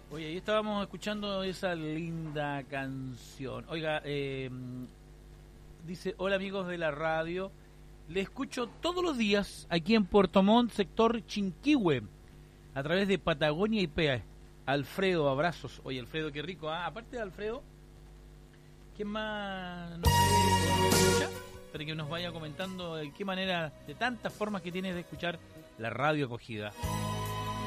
Oye, ahí estábamos escuchando esa linda canción. Oiga, dice, hola amigos de la radio, le escucho todos los días aquí en Puerto Montt, sector Chinquihue, a través de Patagonia IP. Alfredo, abrazos. Oye, Alfredo, qué rico. Aparte de Alfredo, ¿quién más nos escucha? Para que nos vaya comentando de qué manera, de tantas formas que tienes de escuchar la radio acogida.